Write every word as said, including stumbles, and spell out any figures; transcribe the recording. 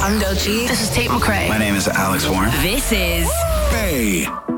I'm Doechii. This is Tate McRae. My name is Alex Warren. This is Bay.